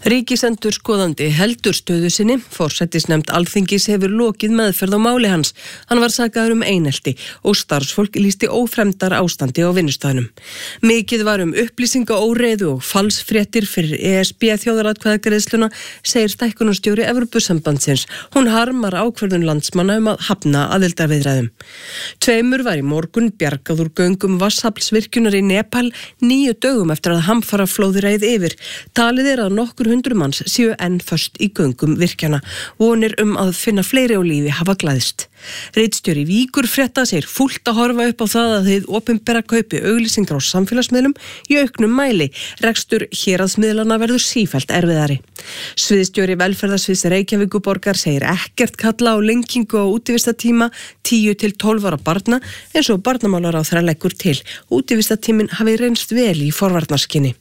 Ríkisendurskoðandi heldur stöðu sinni. Forsætisnefnd Alþingis hefur lokið meðferð á máli hans. Hann var sakaður einelti og starfsfólk lýsti ófremdar ástandi á vinnustaðnum. Mikið var upplýsingaóreiðu og falsfréttir fyrir ESB þjóðaratkvæðagreiðsluna, segir stækkunarstjóri Evrópusambandsins. Hún harmar ákvörðun landsmanna að hafna aðildarviðræðum. Tveimur var í morgun bjargað úr göngum vatnsaflsvirkjunar í Nepal 9 dögum eftir að hamfaraflóð reið yfir. Talið að nokkur 100 manns séu enn föst í göngum virkjana. Vonir að finna fleiri á lífi hafa glæðst. Ritstjóri Víkurfrétta segir fúlt að horfa upp á það að þið opinbera kaupi auglýsingar á samfélagsmiðlum í auknum mæli. Rekstur héraðsmiðlana verður sífellt erfiðari. Sviðstjóri velferðarsviðs Reykjavíkurborgar segir ekkert kalla á lengingu á útivistatíma 10 til 12 ára barna eins og barnamálaráðherra leggur til. Útivistatíminn hafi reynst vel í forvarnarskyni.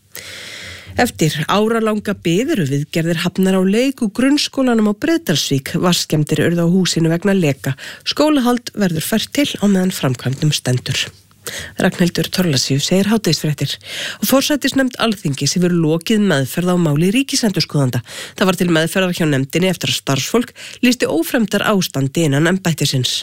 Eftir áralanga bið eru viðgerðir hafnar á leik og grunnskólanum á Breiðdalsvík. Vatnsskemmdir urðu á húsinu vegna leka. Skólahald verður fært til á meðan framkvæmdum stendur. Ragnhildur Thorlacius segir hádegisfréttir. Forsætisnefnd Alþingis hefur lokið meðferð á máli ríkisendurskoðanda. Það var til meðferðar hjá nefndinni eftir að starfsfólk lýsti ófremdar ástandi innan embættisins.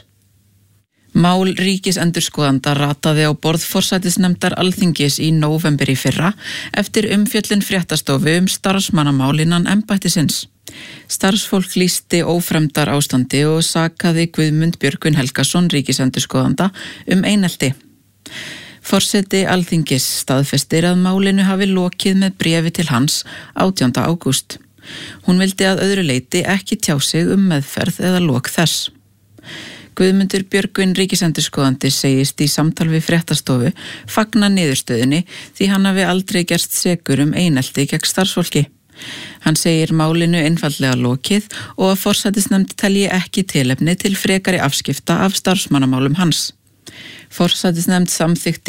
Mál ríkisendurskoðanda rataði á borð forsætisnefndar Alþingis í nóvember í fyrra eftir umfjöllun fréttastofu starfsmannamál innan embættisins. Starfsfólk lýsti ófremdar ástandi og sakaði Guðmund Björgvin Helgason ríkisendurskoðanda einelti. Forseti Alþingis staðfestir að málinu hafi lokið með bréfi til hans 18. ágúst. Hún vildi að öðru leyti ekki tjá sig meðferð eða lok þess. Guðmundur Björgvin ríkisendurskoðandi segist í samtal við fréttastofu fagna niðurstöðunni því hann hafi aldrei gerst sekur einelti gegn starfsfólki. Hann segir málinu einfaldlega lokið og að forsætisnefnd telji ekki tilefni til frekari afskipta af starfsmannamálum hans. Forsætisnefnd samþykkti